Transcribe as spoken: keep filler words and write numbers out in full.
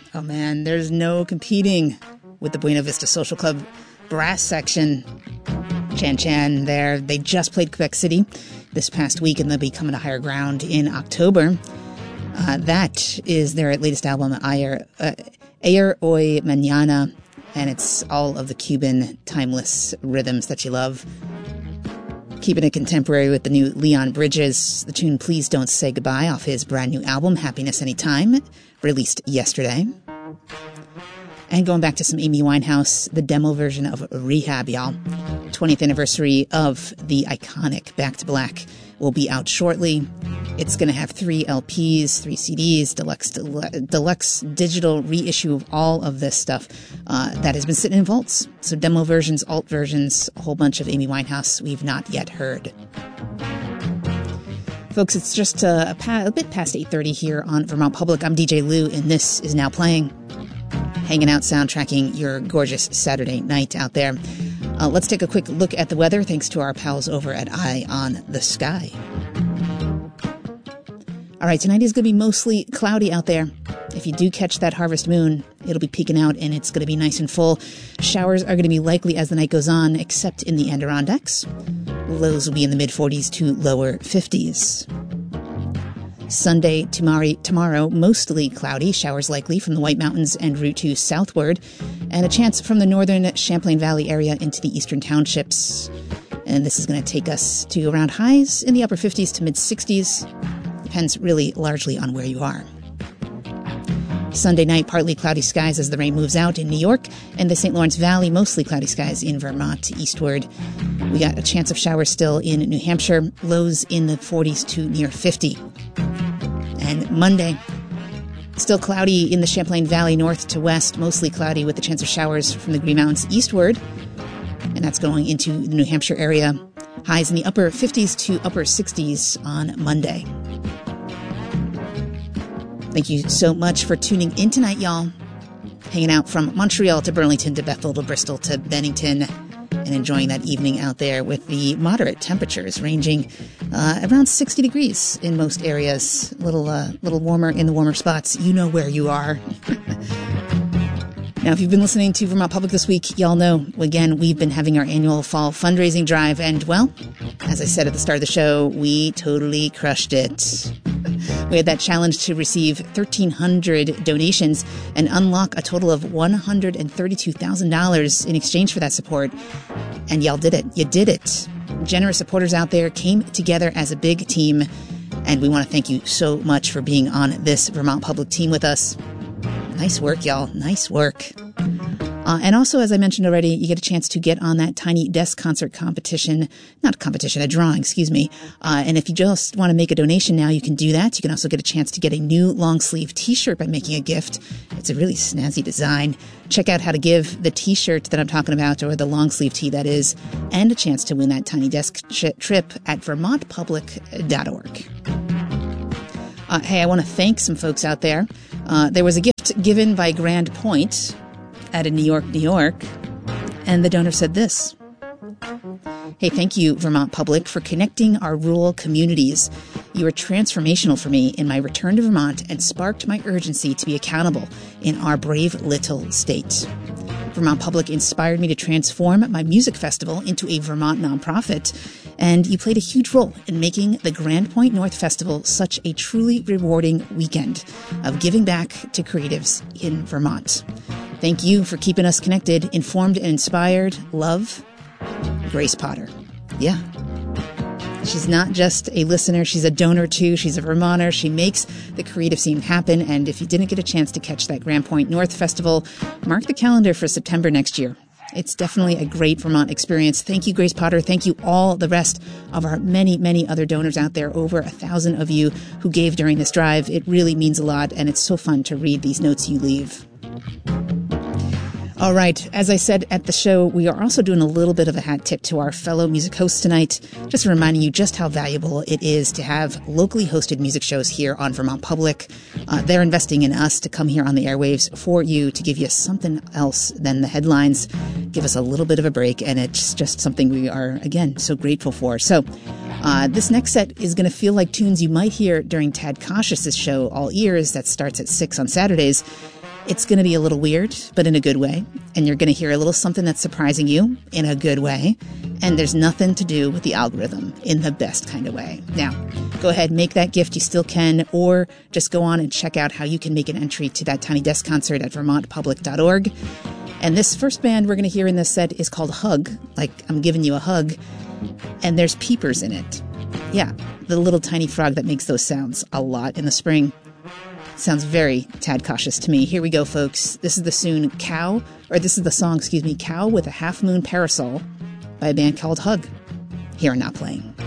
Oh man, there's no competing with the Buena Vista Social Club brass section. Chan Chan there. They just played Quebec City this past week, and they'll be coming to Higher Ground in October. Uh, that is their latest album, Ayer, uh, Ayer Hoy Mañana, and it's all of the Cuban timeless rhythms that you love. Keeping it contemporary with the new Leon Bridges, the tune Please Don't Say Goodbye off his brand new album, Happiness Anytime, released yesterday. And going back to some Amy Winehouse, the demo version of Rehab, y'all. twentieth anniversary of the iconic Back to Black will be out shortly. It's going to have three L Ps, three C Ds, deluxe, deluxe digital reissue of all of this stuff uh, that has been sitting in vaults. So demo versions, alt versions, a whole bunch of Amy Winehouse we've not yet heard. Folks, it's just uh, a, pa- a bit past eight thirty here on Vermont Public. I'm D J Lou, and this is Now Playing. Hanging out, soundtracking your gorgeous Saturday night out there. Uh, let's take a quick look at the weather, thanks to our pals over at Eye on the Sky. All right, tonight is going to be mostly cloudy out there. If you do catch that harvest moon, it'll be peeking out, and it's going to be nice and full. Showers are going to be likely as the night goes on, except in the Adirondacks. Lows will be in the mid forties to lower fifties. Sunday, tomorrow, tomorrow, mostly cloudy, showers likely from the White Mountains and Route two southward, and a chance from the northern Champlain Valley area into the eastern townships. And this is going to take us to around highs in the upper fifties to mid sixties. Depends really largely on where you are. Sunday night, partly cloudy skies as the rain moves out in New York, and the Saint Lawrence Valley, mostly cloudy skies in Vermont eastward. We got a chance of showers still in New Hampshire, lows in the forties to near fifty. And Monday, still cloudy in the Champlain Valley north to west, mostly cloudy with a chance of showers from the Green Mountains eastward. And that's going into the New Hampshire area. Highs in the upper fifties to upper sixties on Monday. Thank you so much for tuning in tonight, y'all. Hanging out from Montreal to Burlington to Bethel to Bristol to Bennington, and enjoying that evening out there with the moderate temperatures ranging uh, around sixty degrees in most areas. A little, uh, little warmer in the warmer spots. You know where you are. Now, if you've been listening to Vermont Public this week, y'all know, again, we've been having our annual fall fundraising drive. And, well, as I said at the start of the show, we totally crushed it. We had that challenge to receive thirteen hundred donations and unlock a total of one hundred thirty-two thousand dollars in exchange for that support. And y'all did it. You did it. Generous supporters out there came together as a big team. And we want to thank you so much for being on this Vermont Public team with us. Nice work, y'all. Nice work. Uh, and also, as I mentioned already, you get a chance to get on that Tiny Desk concert competition. Not a competition, a drawing, excuse me. Uh, and if you just want to make a donation now, you can do that. You can also get a chance to get a new long sleeve t-shirt by making a gift. It's a really snazzy design. Check out how to give the t-shirt that I'm talking about, or the long sleeve tee that is, and a chance to win that Tiny Desk ch- trip at vermont public dot org. Uh, hey, I want to thank some folks out there. Uh, there was a gift given by Grand Point out of New York, New York, and the donor said this. Hey, thank you, Vermont Public, for connecting our rural communities. You were transformational for me in my return to Vermont and sparked my urgency to be accountable in our brave little state. Vermont Public inspired me to transform my music festival into a Vermont nonprofit, and you played a huge role in making the Grand Point North Festival such a truly rewarding weekend of giving back to creatives in Vermont. Thank you for keeping us connected, informed, and inspired. Love, Grace Potter. Yeah. She's not just a listener, she's a donor too. She's a Vermonter. She makes the creative scene happen. And if you didn't get a chance to catch that Grand Point North Festival, mark the calendar for September next year. It's definitely a great Vermont experience. Thank you, Grace Potter. Thank you all the rest of our many, many other donors out there, over a thousand of you who gave during this drive. It really means a lot, and it's so fun to read these notes you leave. All right, as I said at the show, we are also doing a little bit of a hat tip to our fellow music hosts tonight, just reminding you just how valuable it is to have locally hosted music shows here on Vermont Public. Uh, they're investing in us to come here on the airwaves for you, to give you something else than the headlines, give us a little bit of a break, and it's just something we are, again, so grateful for. So uh, this next set is going to feel like tunes you might hear during Tad Cautious' show, All Ears, that starts at six on Saturdays. It's going to be a little weird, but in a good way. And you're going to hear a little something that's surprising you in a good way. And there's nothing to do with the algorithm in the best kind of way. Now, go ahead, make that gift. You still can, or just go on and check out how you can make an entry to that Tiny Desk concert at vermont public dot org. And this first band we're going to hear in this set is called Hug, like I'm giving you a hug. And there's peepers in it. Yeah, the little tiny frog that makes those sounds a lot in the spring. Sounds very tad cautious to me. Here we go, folks. This is the soon Cow, or this is the song, excuse me, Cow with a Half Moon Parasol by a band called Hug. Here and Now Playing.